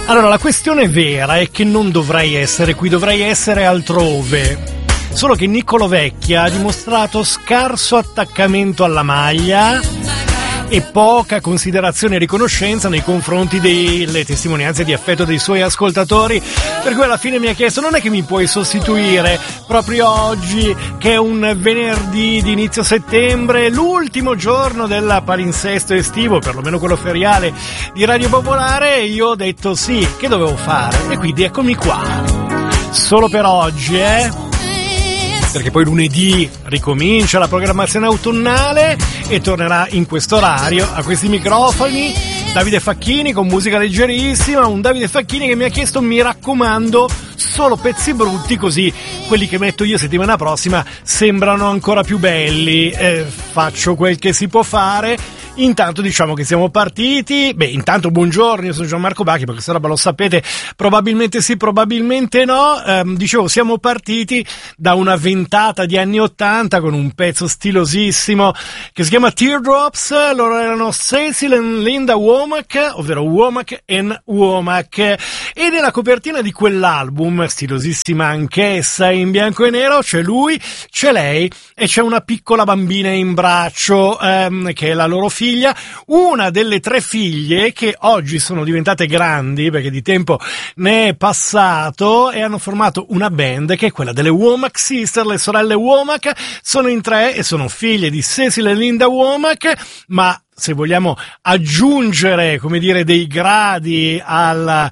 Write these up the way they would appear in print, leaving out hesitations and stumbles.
Allora, la questione vera è che non dovrei essere qui, dovrei essere altrove. Solo che Niccolo Vecchia ha dimostrato scarso attaccamento alla maglia e poca considerazione e riconoscenza nei confronti delle testimonianze di affetto dei suoi ascoltatori, per cui alla fine mi ha chiesto: non è che mi puoi sostituire proprio oggi, che è un venerdì di inizio settembre, l'ultimo giorno del palinsesto estivo, perlomeno quello feriale di Radio Popolare? E io ho detto sì, che dovevo fare, e quindi eccomi qua, solo per oggi, perché poi lunedì ricomincia la programmazione autunnale e tornerà in questo orario, a questi microfoni, Davide Facchini con musica leggerissima, un Davide Facchini che mi ha chiesto, mi raccomando, solo pezzi brutti, così quelli che metto io settimana prossima sembrano ancora più belli. Faccio quel che si può fare. Intanto diciamo che siamo partiti. Intanto buongiorno, io sono Gianmarco Bacchi, perché questa roba lo sapete, probabilmente sì, probabilmente no. Dicevo, siamo partiti da una ventata di anni '80 con un pezzo stilosissimo che si chiama Teardrops. Loro erano Cecil e Linda Womack, ovvero Womack and Womack, e nella copertina di quell'album, stilosissima anch'essa in bianco e nero, c'è lui, c'è lei e c'è una piccola bambina in braccio, che è la loro figlia, una delle 3 figlie che oggi sono diventate grandi, perché di tempo ne è passato, e hanno formato una band che è quella delle Womack Sister, le sorelle Womack. Sono in 3 e sono figlie di Cecil e Linda Womack, ma se vogliamo aggiungere, come dire, dei gradi alla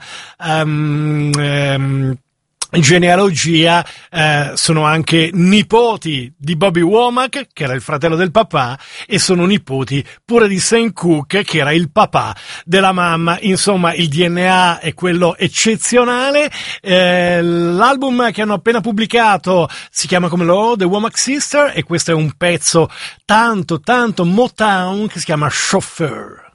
genealogia, sono anche nipoti di Bobby Womack, che era il fratello del papà, e sono nipoti pure di Sam Cooke, che era il papà della mamma. Insomma, il DNA è quello eccezionale. L'album che hanno appena pubblicato si chiama come loro, The Womack Sister, e questo è un pezzo tanto Motown che si chiama Chauffeur.